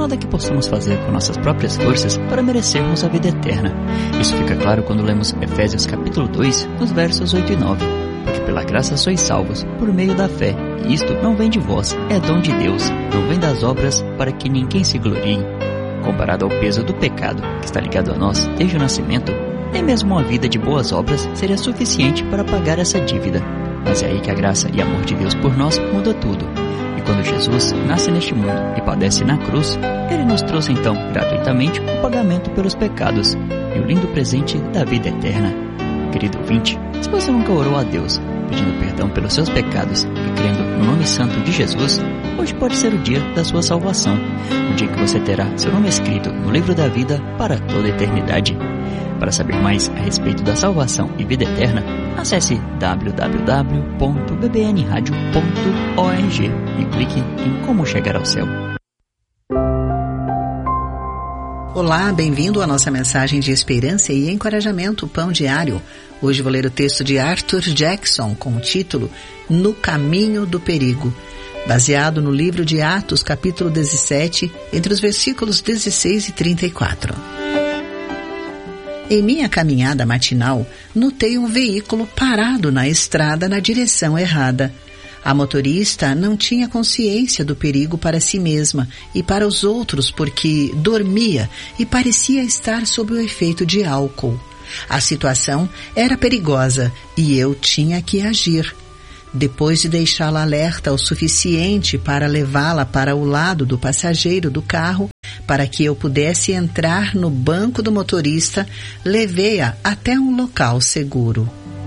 nada que possamos fazer com nossas próprias forças para merecermos a vida eterna. Isso fica claro quando lemos Efésios capítulo 2, nos versos 8 e 9. Porque pela graça sois salvos, por meio da fé, e isto não vem de vós, é dom de Deus, não vem das obras, para que ninguém se glorie. Comparado ao peso do pecado que está ligado a nós desde o nascimento, nem mesmo uma vida de boas obras seria suficiente para pagar essa dívida. Mas é aí que a graça e amor de Deus por nós muda tudo. E quando Jesus nasce neste mundo e padece na cruz, Ele nos trouxe então gratuitamente o pagamento pelos pecados e o lindo presente da vida eterna. Querido ouvinte, se você nunca orou a Deus pedindo perdão pelos seus pecados e crendo no nome santo de Jesus, hoje pode ser o dia da sua salvação, o dia que você terá seu nome escrito no livro da vida para toda a eternidade. Para saber mais a respeito da salvação e vida eterna, acesse www.bbnradio.org e clique em Como Chegar ao Céu. Olá, bem-vindo à nossa mensagem de esperança e encorajamento, Pão Diário. Hoje vou ler o texto de Arthur Jackson com o título No Caminho do Perigo, baseado no livro de Atos, capítulo 17, entre os versículos 16 e 34. Em minha caminhada matinal, notei um veículo parado na estrada na direção errada. A motorista não tinha consciência do perigo para si mesma e para os outros porque dormia e parecia estar sob o efeito de álcool. A situação era perigosa e eu tinha que agir. Depois de deixá-la alerta o suficiente para levá-la para o lado do passageiro do carro, para que eu pudesse entrar no banco do motorista, levei-a até um local seguro.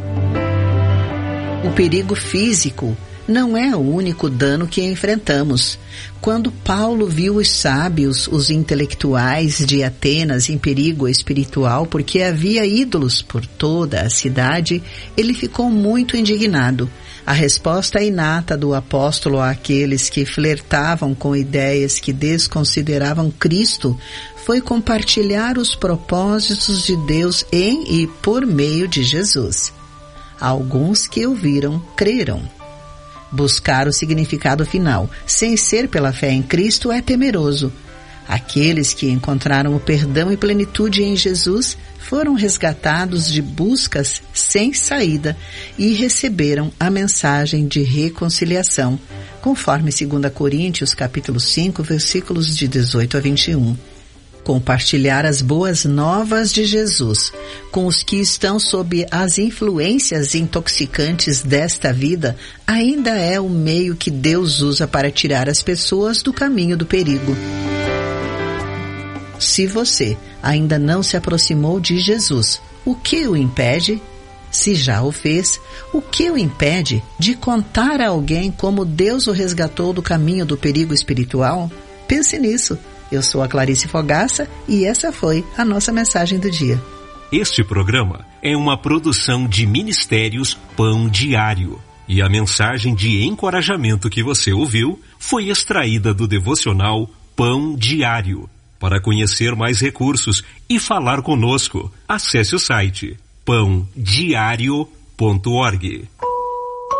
O perigo físico não é o único dano que enfrentamos. Quando Paulo viu os sábios, os intelectuais de Atenas em perigo espiritual porque havia ídolos por toda a cidade, ele ficou muito indignado. A resposta inata do apóstolo àqueles que flertavam com ideias que desconsideravam Cristo foi compartilhar os propósitos de Deus em e por meio de Jesus. Alguns que ouviram, creram. Buscar o significado final, sem ser pela fé em Cristo, é temeroso. Aqueles que encontraram o perdão e plenitude em Jesus foram resgatados de buscas sem saída e receberam a mensagem de reconciliação, conforme 2 Coríntios capítulo 5, versículos de 18 a 21. Compartilhar as boas novas de Jesus com os que estão sob as influências intoxicantes desta vida ainda é o meio que Deus usa para tirar as pessoas do caminho do perigo. Se você ainda não se aproximou de Jesus, o que o impede? Se já o fez, o que o impede de contar a alguém como Deus o resgatou do caminho do perigo espiritual? Pense nisso. Eu sou a Clarice Fogaça e essa foi a nossa mensagem do dia. Este programa é uma produção de Ministérios Pão Diário. E a mensagem de encorajamento que você ouviu foi extraída do devocional Pão Diário. Para conhecer mais recursos e falar conosco, acesse o site pãodiario.org.